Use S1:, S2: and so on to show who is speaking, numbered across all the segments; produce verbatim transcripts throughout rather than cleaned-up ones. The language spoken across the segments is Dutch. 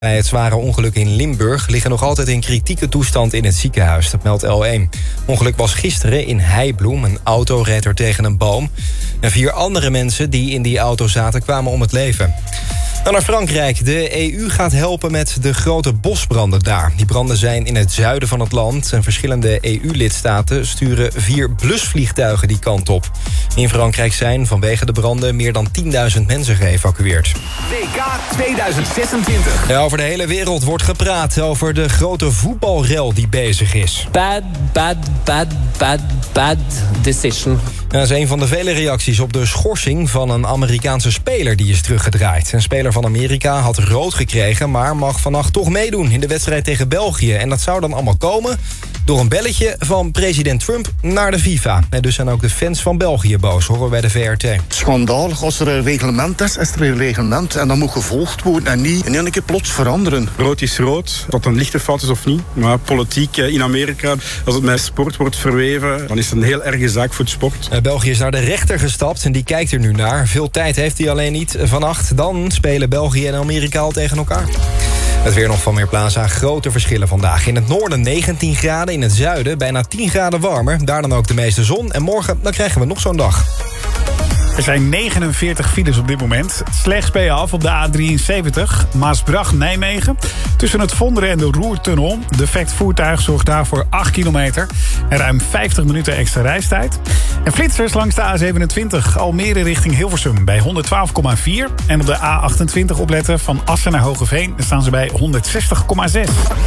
S1: Bij het zware ongeluk in Limburg liggen nog altijd in kritieke toestand in het ziekenhuis. Dat meldt L één. Ongeluk was gisteren in Heibloem. Een auto reed er tegen een boom. En vier andere mensen die in die auto zaten kwamen om het leven. Dan naar Frankrijk. De E U gaat helpen met de grote bosbranden daar. Die branden zijn in het zuiden van het land. En verschillende E U-lidstaten sturen vier blusvliegtuigen die kant op. In Frankrijk zijn vanwege de branden meer dan tienduizend mensen geëvacueerd.
S2: W K tweeduizend zesentwintig.
S1: Ja, over de hele wereld wordt gepraat over de grote voetbalrel die bezig is.
S3: Bad, bad, bad, bad, bad decision.
S1: Ja, dat is een van de vele reacties op de schorsing van een Amerikaanse speler die is teruggedraaid. Een speler van Amerika had rood gekregen, maar mag vannacht toch meedoen in de wedstrijd tegen België. En dat zou dan allemaal komen door een belletje van president Trump naar de FIFA. En dus zijn ook de fans van België boos, horen we bij de V R T.
S4: Schandalig. Als er een reglement is, is er een reglement. En dat moet gevolgd worden en niet in één keer plots veranderen.
S5: Rood is rood, dat een lichte fout is of niet. Maar politiek in Amerika, als het met sport wordt verweven, dan is het een heel erge zaak voor het sport.
S1: België is naar de rechter gestapt en die kijkt er nu naar. Veel tijd heeft hij alleen niet. Vannacht dan spelen België en Amerika al tegen elkaar. Het weer nog van Weerplaza. Grote verschillen vandaag. In het noorden negentien graden, in het zuiden bijna tien graden warmer. Daar dan ook de meeste zon. En morgen dan krijgen we nog zo'n dag.
S6: Er zijn negenenveertig files op dit moment. Slechts ben je af op de A drieënzeventig, Maasbracht-Nijmegen. Tussen het Vonderen en de Roertunnel. Defect voertuig zorgt daarvoor acht kilometer. En ruim vijftig minuten extra reistijd. En flitsers langs de A zevenentwintig, Almere richting Hilversum bij honderdtwaalf komma vier. En op de A achtentwintig opletten van Assen naar Hogeveen staan ze bij honderdzestig komma zes.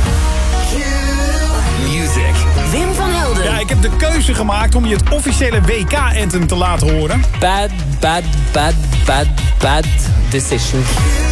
S2: Music.
S7: Wim van Helden.
S6: Ja, ik heb de keuze gemaakt om je het officiële W K-anthem te laten horen.
S3: Bad, bad, bad, bad, bad decision.